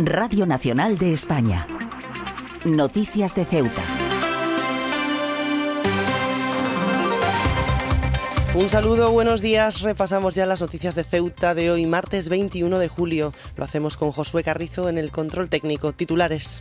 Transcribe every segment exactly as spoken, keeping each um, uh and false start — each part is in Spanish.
Radio Nacional de España. Noticias de Ceuta. Un saludo, buenos días. Repasamos ya las noticias de Ceuta de hoy, martes veintiuno de julio. Lo hacemos con Josué Carrizo en el control técnico. Titulares.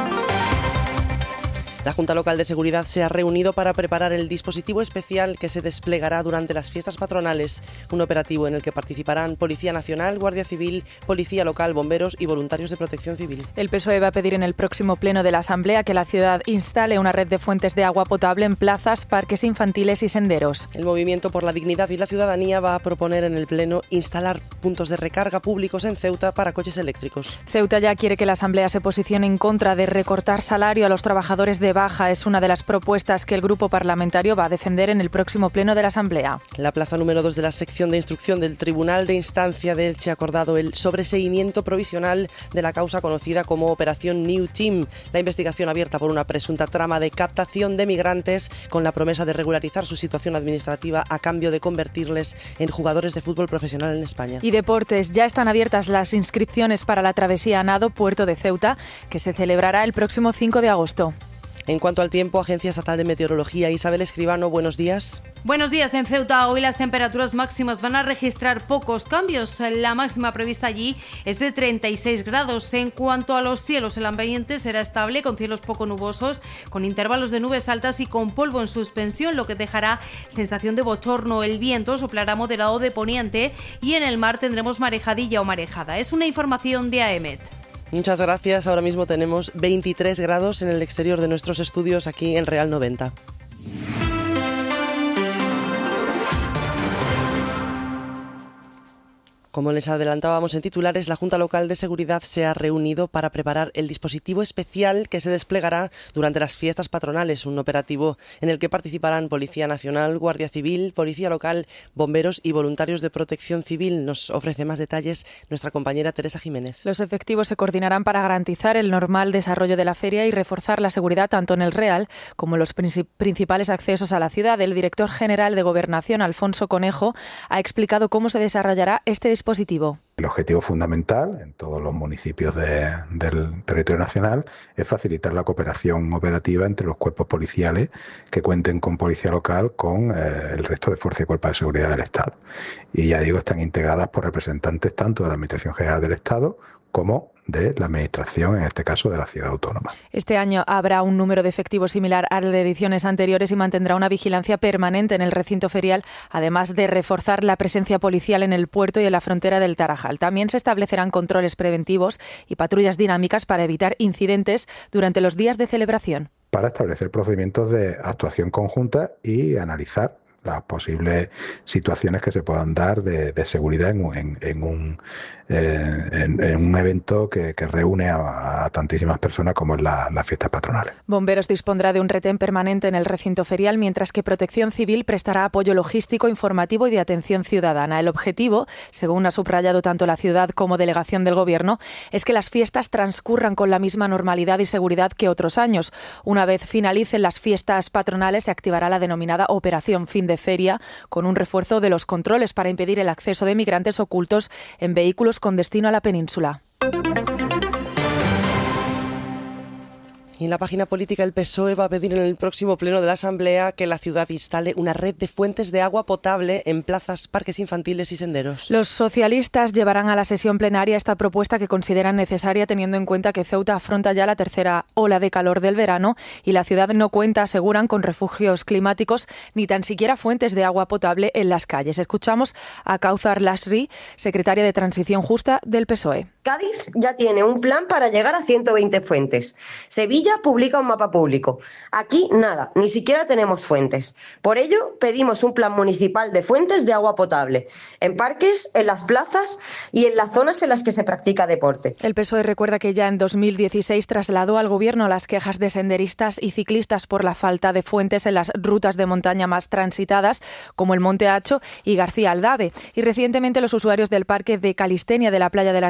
La Junta Local de Seguridad se ha reunido para preparar el dispositivo especial que se desplegará durante las fiestas patronales, un operativo en el que participarán Policía Nacional, Guardia Civil, Policía Local, bomberos y voluntarios de Protección Civil. El P S O E va a pedir en el próximo pleno de la Asamblea que la ciudad instale una red de fuentes de agua potable en plazas, parques infantiles y senderos. El Movimiento por la Dignidad y la Ciudadanía va a proponer en el pleno instalar puntos de recarga públicos en Ceuta para coches eléctricos. Ceuta ya quiere que la Asamblea se posicione en contra de recortar salario a los trabajadores de baja. Es una de las propuestas que el grupo parlamentario va a defender en el próximo pleno de la Asamblea. La plaza número dos de la sección de instrucción del Tribunal de Instancia de Elche ha acordado el sobreseimiento provisional de la causa conocida como Operación New Team, la investigación abierta por una presunta trama de captación de migrantes con la promesa de regularizar su situación administrativa a cambio de convertirles en jugadores de fútbol profesional en España. Y deportes, ya están abiertas las inscripciones para la travesía a nado Puerto de Ceuta, que se celebrará el próximo cinco de agosto. En cuanto al tiempo, Agencia Estatal de Meteorología, Isabel Escribano, buenos días. Buenos días. En Ceuta hoy las temperaturas máximas van a registrar pocos cambios. La máxima prevista allí es de treinta y seis grados. En cuanto a los cielos, el ambiente será estable con cielos poco nubosos, con intervalos de nubes altas y con polvo en suspensión, lo que dejará sensación de bochorno. El viento soplará moderado de poniente y en el mar tendremos marejadilla o marejada. Es una información de AEMET. Muchas gracias. Ahora mismo tenemos veintitrés grados en el exterior de nuestros estudios aquí en Real noventa. Como les adelantábamos en titulares, la Junta Local de Seguridad se ha reunido para preparar el dispositivo especial que se desplegará durante las fiestas patronales, un operativo en el que participarán Policía Nacional, Guardia Civil, Policía Local, bomberos y voluntarios de Protección Civil. Nos ofrece más detalles nuestra compañera Teresa Jiménez. Los efectivos se coordinarán para garantizar el normal desarrollo de la feria y reforzar la seguridad tanto en el Real como en los principales accesos a la ciudad. El director general de Gobernación, Alfonso Conejo, ha explicado cómo se desarrollará este dispositivo. Positivo. El objetivo fundamental en todos los municipios de, del territorio nacional es facilitar la cooperación operativa entre los cuerpos policiales que cuenten con policía local con eh, el resto de fuerzas y cuerpos de seguridad del Estado. Y ya digo, están integradas por representantes tanto de la Administración General del Estado como de la Administración, en este caso de la Ciudad Autónoma. Este año habrá un número de efectivos similar al de ediciones anteriores y mantendrá una vigilancia permanente en el recinto ferial, además de reforzar la presencia policial en el puerto y en la frontera del Tarajal. También se establecerán controles preventivos y patrullas dinámicas para evitar incidentes durante los días de celebración. Para establecer procedimientos de actuación conjunta y analizar las posibles situaciones que se puedan dar de, de seguridad en, en, en, un, eh, en, en un evento que, que reúne a, a tantísimas personas como es la, las fiestas patronales. Bomberos dispondrá de un retén permanente en el recinto ferial, mientras que Protección Civil prestará apoyo logístico, informativo y de atención ciudadana. El objetivo, según ha subrayado tanto la ciudad como delegación del Gobierno, es que las fiestas transcurran con la misma normalidad y seguridad que otros años. Una vez finalicen las fiestas patronales, se activará la denominada Operación Fin de Feria, con un refuerzo de los controles para impedir el acceso de migrantes ocultos en vehículos con destino a la península. Y en la página política, el P S O E va a pedir en el próximo pleno de la Asamblea que la ciudad instale una red de fuentes de agua potable en plazas, parques infantiles y senderos. Los socialistas llevarán a la sesión plenaria esta propuesta que consideran necesaria, teniendo en cuenta que Ceuta afronta ya la tercera ola de calor del verano y la ciudad no cuenta, aseguran, con refugios climáticos ni tan siquiera fuentes de agua potable en las calles. Escuchamos a Kauthar Lasri, secretaria de Transición Justa del P S O E. Cádiz ya tiene un plan para llegar a ciento veinte fuentes. Sevilla publica un mapa público. Aquí nada, ni siquiera tenemos fuentes. Por ello, pedimos un plan municipal de fuentes de agua potable, en parques, en las plazas y en las zonas en las que se practica deporte. El P S O E recuerda que ya en dos mil dieciséis trasladó al Gobierno las quejas de senderistas y ciclistas por la falta de fuentes en las rutas de montaña más transitadas, como el Monte Hacho y García Aldave. Y recientemente los usuarios del Parque de Calistenia de la Playa de la Ribera han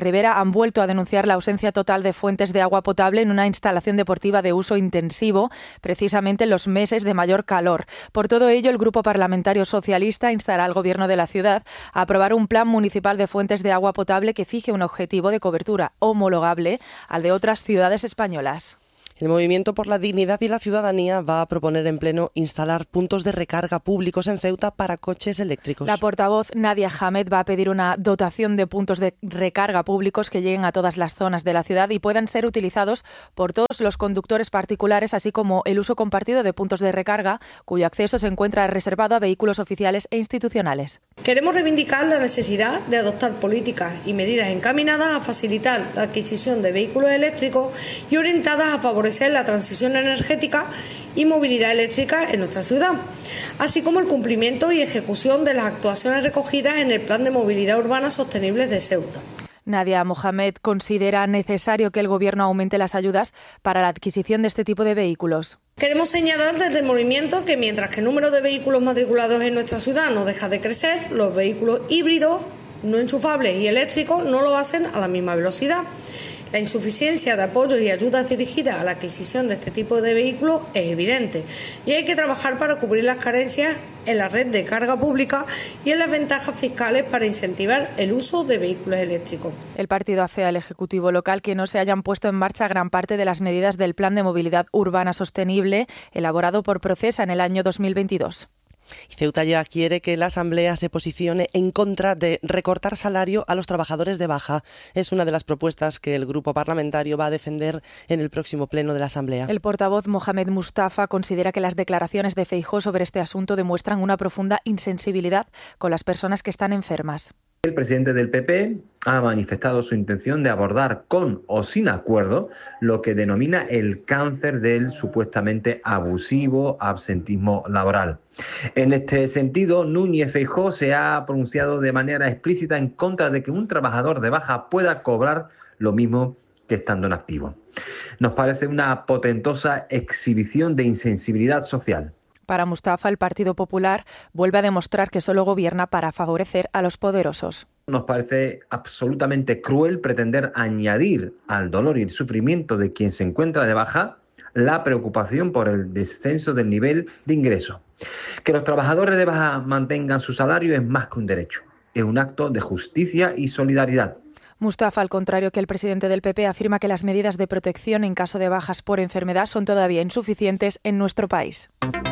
han vuelto a denunciar la ausencia total de fuentes de agua potable en una instalación deportiva de uso intensivo, precisamente en los meses de mayor calor. Por todo ello, el Grupo Parlamentario Socialista instará al Gobierno de la ciudad a aprobar un plan municipal de fuentes de agua potable que fije un objetivo de cobertura homologable al de otras ciudades españolas. El Movimiento por la Dignidad y la Ciudadanía va a proponer en pleno instalar puntos de recarga públicos en Ceuta para coches eléctricos. La portavoz Nadia Hamed va a pedir una dotación de puntos de recarga públicos que lleguen a todas las zonas de la ciudad y puedan ser utilizados por todos los conductores particulares, así como el uso compartido de puntos de recarga cuyo acceso se encuentra reservado a vehículos oficiales e institucionales. Queremos reivindicar la necesidad de adoptar políticas y medidas encaminadas a facilitar la adquisición de vehículos eléctricos y orientadas a favorecer la transición energética y movilidad eléctrica en nuestra ciudad, así como el cumplimiento y ejecución de las actuaciones recogidas en el Plan de Movilidad Urbana Sostenible de Ceuta. Nadia Mohamed considera necesario que el Gobierno aumente las ayudas para la adquisición de este tipo de vehículos. Queremos señalar desde el movimiento que mientras que el número de vehículos matriculados en nuestra ciudad no deja de crecer, los vehículos híbridos, no enchufables y eléctricos no lo hacen a la misma velocidad. La insuficiencia de apoyos y ayudas dirigidas a la adquisición de este tipo de vehículos es evidente y hay que trabajar para cubrir las carencias en la red de carga pública y en las ventajas fiscales para incentivar el uso de vehículos eléctricos. El partido afea al Ejecutivo local que no se hayan puesto en marcha gran parte de las medidas del Plan de Movilidad Urbana Sostenible elaborado por Procesa en el año dos mil veintidós. Y Ceuta ya quiere que la Asamblea se posicione en contra de recortar salario a los trabajadores de baja. Es una de las propuestas que el grupo parlamentario va a defender en el próximo pleno de la Asamblea. El portavoz Mohamed Mustafa considera que las declaraciones de Feijóo sobre este asunto demuestran una profunda insensibilidad con las personas que están enfermas. El presidente del P P ha manifestado su intención de abordar con o sin acuerdo lo que denomina el cáncer del supuestamente abusivo absentismo laboral. En este sentido, Núñez Feijóo se ha pronunciado de manera explícita en contra de que un trabajador de baja pueda cobrar lo mismo que estando en activo. Nos parece una potentosa exhibición de insensibilidad social. Para Mustafa, el Partido Popular vuelve a demostrar que solo gobierna para favorecer a los poderosos. Nos parece absolutamente cruel pretender añadir al dolor y el sufrimiento de quien se encuentra de baja la preocupación por el descenso del nivel de ingreso. Que los trabajadores de baja mantengan su salario es más que un derecho, es un acto de justicia y solidaridad. Mustafa, al contrario que el presidente del P P, afirma que las medidas de protección en caso de bajas por enfermedad son todavía insuficientes en nuestro país.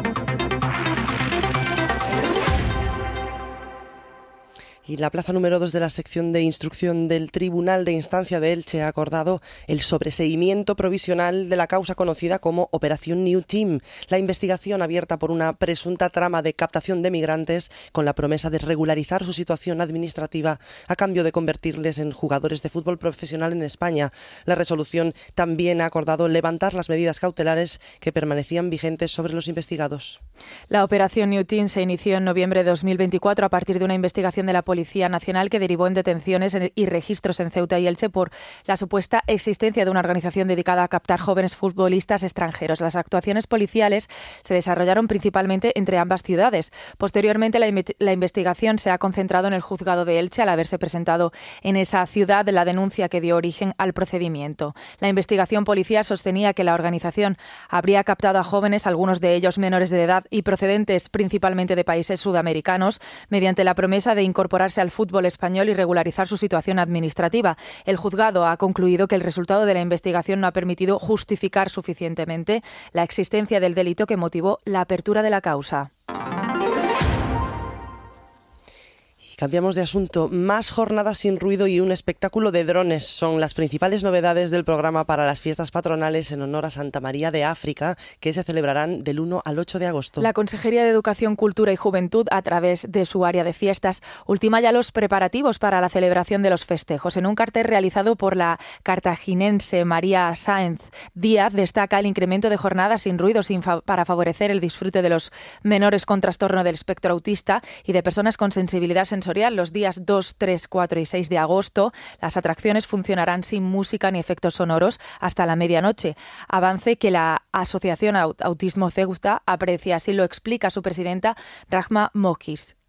Y la plaza número dos de la sección de instrucción del Tribunal de Instancia de Elche ha acordado el sobreseimiento provisional de la causa conocida como Operación New Team, la investigación abierta por una presunta trama de captación de migrantes con la promesa de regularizar su situación administrativa a cambio de convertirles en jugadores de fútbol profesional en España. La resolución también ha acordado levantar las medidas cautelares que permanecían vigentes sobre los investigados. La Operación New Team se inició en noviembre de dos mil veinticuatro a partir de una investigación de la Policía Nacional que derivó en detenciones y registros en Ceuta y Elche por la supuesta existencia de una organización dedicada a captar jóvenes futbolistas extranjeros. Las actuaciones policiales se desarrollaron principalmente entre ambas ciudades. Posteriormente, la, la investigación se ha concentrado en el juzgado de Elche al haberse presentado en esa ciudad la denuncia que dio origen al procedimiento. La investigación policial sostenía que la organización habría captado a jóvenes, algunos de ellos menores de edad y procedentes principalmente de países sudamericanos, mediante la promesa de incorporarse al fútbol español y regularizar su situación administrativa. El juzgado ha concluido que el resultado de la investigación no ha permitido justificar suficientemente la existencia del delito que motivó la apertura de la causa. Cambiamos de asunto. Más jornadas sin ruido y un espectáculo de drones son las principales novedades del programa para las fiestas patronales en honor a Santa María de África, que se celebrarán del uno al ocho de agosto. La Consejería de Educación, Cultura y Juventud, a través de su área de fiestas, ultima ya los preparativos para la celebración de los festejos. En un cartel realizado por la cartaginense María Sáenz Díaz, destaca el incremento de jornadas sin ruido sin fa- para favorecer el disfrute de los menores con trastorno del espectro autista y de personas con sensibilidad sensorial. Los días dos, tres, cuatro y seis de agosto, las atracciones funcionarán sin música ni efectos sonoros hasta la medianoche. Avance que la Asociación Autismo Ceuta aprecia, así lo explica su presidenta Rahma Mokis.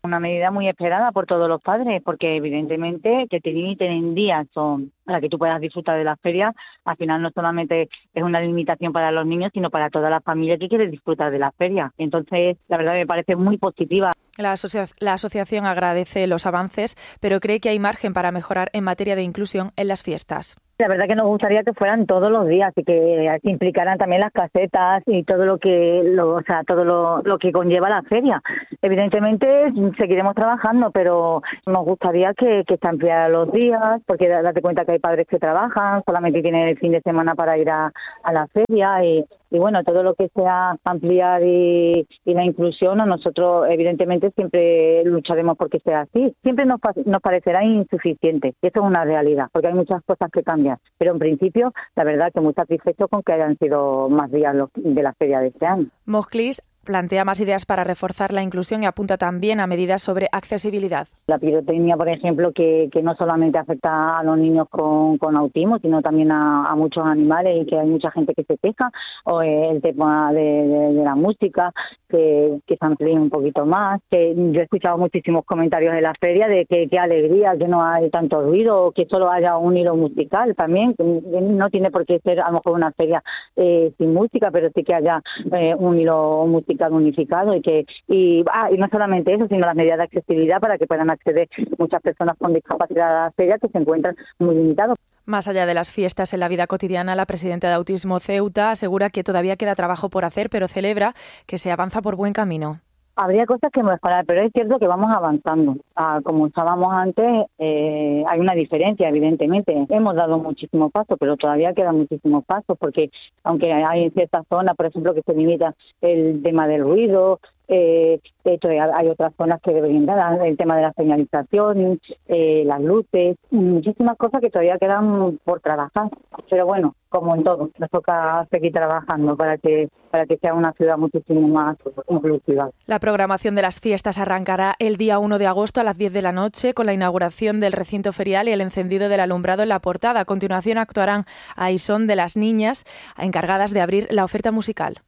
Una medida muy esperada por todos los padres, porque evidentemente que te limiten en días son para que tú puedas disfrutar de las ferias, al final no solamente es una limitación para los niños, sino para toda la familia que quiere disfrutar de las ferias. Entonces, la verdad me parece muy positiva. La, asocia- la asociación agradece los avances, pero cree que hay margen para mejorar en materia de inclusión en las fiestas. La verdad que nos gustaría que fueran todos los días y que implicaran también las casetas y todo lo que, lo, o sea, todo lo, lo que conlleva la feria. Evidentemente seguiremos trabajando, pero nos gustaría que, que se ampliaran los días, porque date cuenta que hay padres que trabajan, solamente tienen el fin de semana para ir a, a la feria y, y bueno, todo lo que sea ampliar y, y la inclusión, nosotros evidentemente siempre lucharemos porque sea así. Siempre nos, nos parecerá insuficiente, y eso es una realidad, porque hay muchas cosas que cambian. Pero en principio, la verdad que muy satisfecho con que hayan sido más días los, de la feria de este año. Mosclis plantea más ideas para reforzar la inclusión y apunta también a medidas sobre accesibilidad. La pirotecnia, por ejemplo, que, que no solamente afecta a los niños con, con autismo, sino también a, a muchos animales y que hay mucha gente que se queja, o el tema de, de, de la música, que, que se amplíe un poquito más. Que yo he escuchado muchísimos comentarios en la feria de que qué alegría que no hay tanto ruido, o que solo haya un hilo musical también, que no tiene por qué ser a lo mejor una feria eh, sin música, pero sí que haya eh, un hilo musical unificado y que y, ah, y no solamente eso, sino las medidas de accesibilidad para que puedan acceder muchas personas con discapacidad a la feria que se encuentran muy limitados. Más allá de las fiestas en la vida cotidiana, la presidenta de Autismo Ceuta asegura que todavía queda trabajo por hacer, pero celebra que se avanza por buen camino. Habría cosas que mejorar, pero es cierto que vamos avanzando. Ah, como estábamos antes, eh, hay una diferencia, evidentemente. Hemos dado muchísimos pasos, pero todavía quedan muchísimos pasos, porque aunque hay en ciertas zonas, por ejemplo, que se limita el tema del ruido, eh, de hecho hay otras zonas que deberían dar el tema de la señalización, eh, las luces, muchísimas cosas que todavía quedan por trabajar. Pero bueno, como en todo, nos toca seguir trabajando para que para que sea una ciudad muchísimo más inclusiva. La programación de las fiestas arrancará el día uno de agosto a las diez de la noche con la inauguración del recinto ferial y el encendido del alumbrado en la portada. A continuación actuarán Aisón de las Niñas, encargadas de abrir la oferta musical.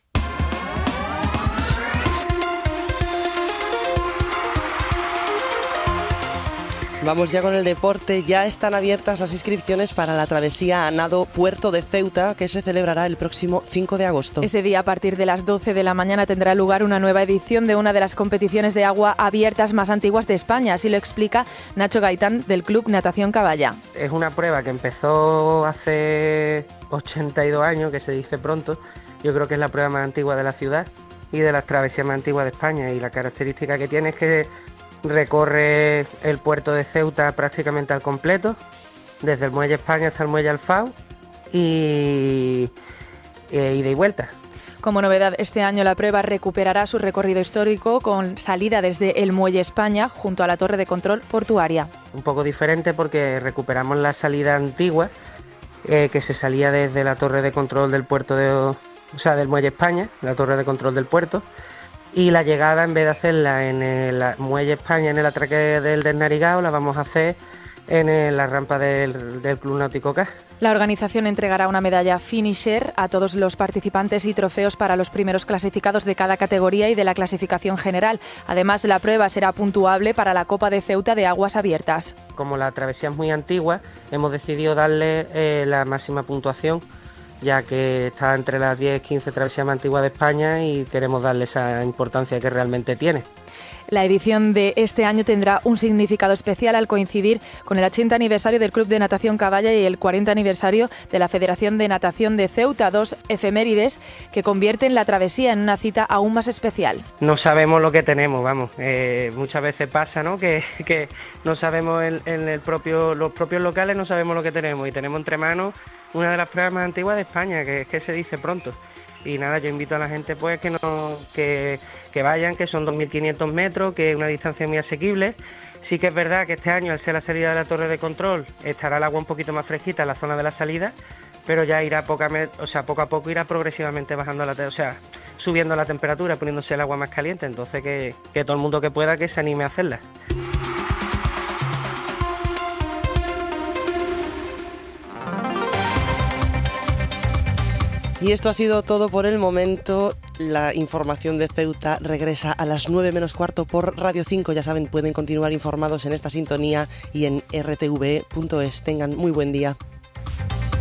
Vamos ya con el deporte. Ya están abiertas las inscripciones para la travesía a nado Puerto de Ceuta, que se celebrará el próximo cinco de agosto. Ese día, a partir de las doce de la mañana, tendrá lugar una nueva edición de una de las competiciones de agua abiertas más antiguas de España. Así lo explica Nacho Gaitán, del Club Natación Caballa. Es una prueba que empezó hace ochenta y dos años, que se dice pronto. Yo creo que es la prueba más antigua de la ciudad y de las travesías más antiguas de España. Y la característica que tiene es que recorre el puerto de Ceuta prácticamente al completo, desde el muelle España hasta el muelle Alfao y e, ida y vuelta. Como novedad, este año la prueba recuperará su recorrido histórico con salida desde el muelle España junto a la torre de control portuaria. Un poco diferente porque recuperamos la salida antigua eh, que se salía desde la torre de control del puerto de, o sea, del muelle España, la torre de control del puerto. Y la llegada, en vez de hacerla en el muelle España, en el atraque del Desnarigao, la vamos a hacer en el, la rampa del, del Club Náutico K. La organización entregará una medalla finisher a todos los participantes y trofeos para los primeros clasificados de cada categoría y de la clasificación general. Además, la prueba será puntuable para la Copa de Ceuta de Aguas Abiertas. Como la travesía es muy antigua, hemos decidido darle eh, la máxima puntuación, ya que está entre las diez quince travesías más antiguas de España y queremos darle esa importancia que realmente tiene. La edición de este año tendrá un significado especial al coincidir con el ochenta aniversario del Club de Natación Caballa y el cuarenta aniversario de la Federación de Natación de Ceuta, dos efemérides que convierten la travesía en una cita aún más especial. No sabemos lo que tenemos, vamos, eh, muchas veces pasa, ¿no?, que, que no sabemos en, en el propio, los propios locales no sabemos lo que tenemos y tenemos entre manos una de las pruebas más antiguas de España, que es que se dice pronto. Y nada, yo invito a la gente pues que no que, que vayan, que son dos mil quinientos metros, que es una distancia muy asequible. Sí que es verdad que este año, al ser la salida de la torre de control, estará el agua un poquito más fresquita en la zona de la salida, pero ya irá poca, o sea, poco a poco irá progresivamente bajando la, o sea, subiendo la temperatura, poniéndose el agua más caliente. Entonces que, que todo el mundo que pueda que se anime a hacerla. Y esto ha sido todo por el momento. La información de Ceuta regresa a las nueve menos cuarto por Radio cinco. Ya saben, pueden continuar informados en esta sintonía y en r t v e punto es. Tengan muy buen día.